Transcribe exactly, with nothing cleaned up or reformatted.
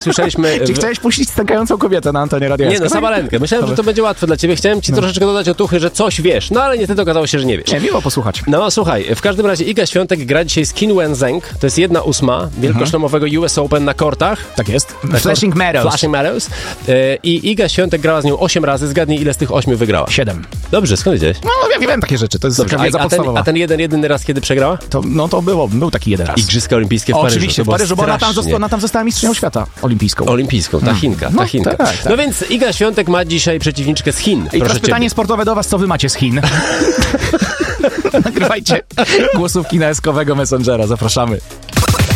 słyszeliśmy... Czy chciałeś puścić stękającą kobietę na antenie radiowej? Nie, no Sabalenkę. Myślałem, że to będzie łatwe dla ciebie. Chciałem ci no. troszeczkę dodać otuchy, że coś wiesz. No ale niestety okazało się, że nie wiesz. Nie, miło posłuchać. No słuchaj, w każdym razie Iga Świątek gra dzisiaj z Qin Wenzheng. To jest jedna ósma wielkoszlemowego U S Open na kortach. Tak jest. Flashing Meadows. Flashing Meadows. I Iga Świątek grała z nią osiem razy. Zgadnij, ile z tych ośmiu wygrała. Siedem. Dobrze, skąd wiedziałeś? No, ja wiem takie rzeczy. To jest Dobrze, wiedza a, podstawowa. ten, a ten jeden, jedyny raz, kiedy przegrała? To, no to było, był taki jeden raz. Igrzyska olimpijskie w Paryżu. Oczywiście, w Paryżu, bo ona tam, została, ona tam została mistrzynią świata olimpijską. Olimpijską, ta Chinka, ta no, Chinka. Tak, tak. No więc Iga Świątek ma dzisiaj przeciwniczkę z Chin. I teraz pytanie sportowe do was, co wy macie z Chin? Nagrywajcie głosówki na eskowego Messengera, zapraszamy.